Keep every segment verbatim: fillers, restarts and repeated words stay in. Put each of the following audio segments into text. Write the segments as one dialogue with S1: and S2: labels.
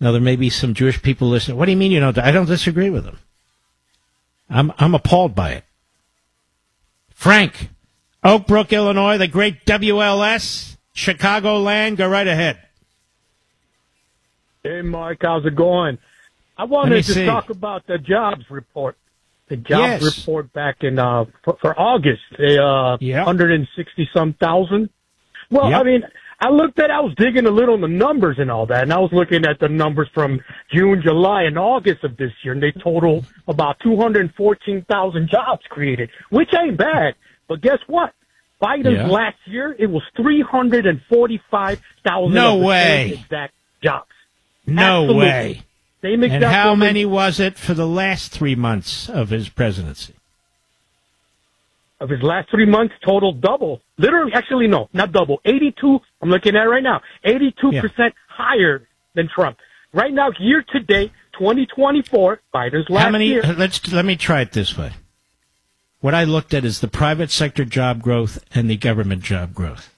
S1: Now, there may be some Jewish people listening. What do you mean you don't? I don't disagree with him. I'm I'm appalled by it. Frank, Oak Brook, Illinois, the great W L S, Chicagoland, go right ahead.
S2: Hey, Mark, how's it going? I wanted to
S1: see.
S2: talk about the jobs report. The jobs
S1: Yes.
S2: report back in uh, for, for August, the uh,
S1: Yep.
S2: one hundred sixty some thousand. Well,
S1: Yep.
S2: I mean, I looked at, I was digging a little in the numbers and all that, and I was looking at the numbers from June, July, and August of this year, and they total about two hundred fourteen thousand jobs created, which ain't bad. But guess what? Biden's
S1: Yeah.
S2: last year, it was three hundred forty-five thousand
S1: No
S2: of the
S1: way.
S2: same exact jobs.
S1: No
S2: Absolutely.
S1: way.
S2: Same
S1: And
S2: exact
S1: how
S2: number.
S1: many was it for the last three months of his presidency?
S2: Of his last three months, total double. Literally, actually, no, not double. eighty-two, I'm looking at it right now, eighty-two percent higher than Trump. Right now, year to date, twenty twenty-four, Biden's last
S1: How many?
S2: year.
S1: Let's let me try it this way. What I looked at is the private sector job growth and the government job growth.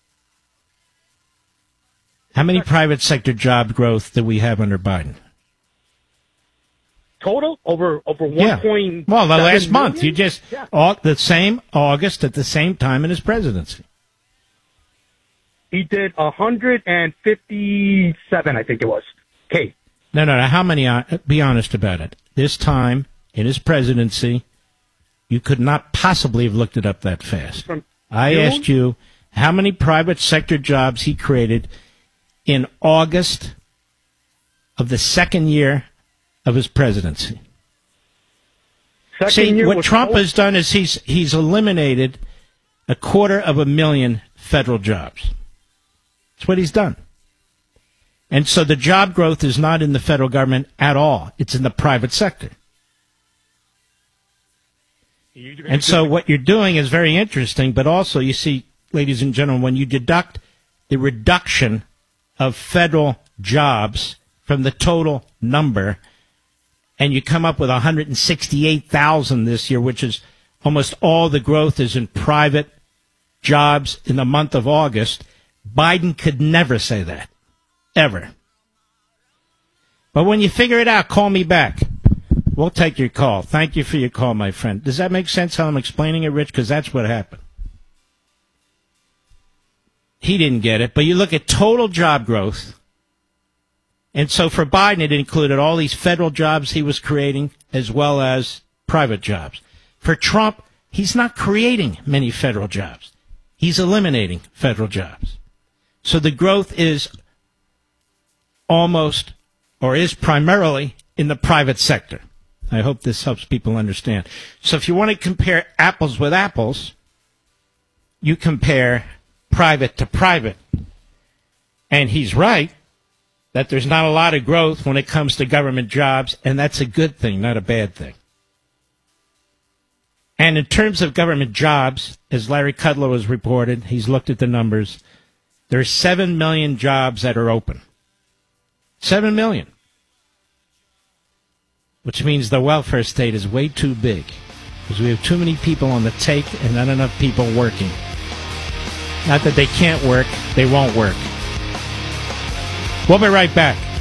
S1: How many private sector job growth do we have under Biden?
S2: Total over over
S1: Yeah.
S2: one point.
S1: Well, the last month,
S2: million?
S1: you just
S2: Yeah.
S1: au- the same August at the same time in his presidency.
S2: He did one hundred fifty-seven, I think it was. Okay.
S1: No, no, no. How many? uh, Be honest about it. This time in his presidency, you could not possibly have looked it up that fast.
S2: From
S1: I
S2: June?
S1: asked you how many private sector jobs he created in August of the second year of his presidency.
S2: Second
S1: See,
S2: year
S1: what
S2: was
S1: Trump
S2: total-
S1: has done is he's he's eliminated a quarter of a million federal jobs. That's what he's done. And so the job growth is not in the federal government at all. It's in the private sector. And so what you're doing is very interesting, but also you see, ladies and gentlemen, when you deduct the reduction of federal jobs from the total number, and you come up with one hundred sixty-eight thousand this year, which is almost all the growth is in private jobs in the month of August, Biden could never say that. Ever. But when you figure it out, call me back. We'll take your call. Thank you for your call, my friend. Does that make sense how I'm explaining it, Rich? Because that's what happened. He didn't get it, but you look at total job growth. And so for Biden, it included all these federal jobs he was creating as well as private jobs. For Trump, he's not creating many federal jobs. He's eliminating federal jobs. So the growth is almost, or is primarily, in the private sector. I hope this helps people understand. So if you want to compare apples with apples, you compare private to private. And he's right that there's not a lot of growth when it comes to government jobs, and that's a good thing, not a bad thing. And in terms of government jobs, as Larry Kudlow has reported, he's looked at the numbers, there's seven million jobs that are open. seven million. Which means the welfare state is way too big. Because we have too many people on the take and not enough people working. Not that they can't work, they won't work. We'll be right back.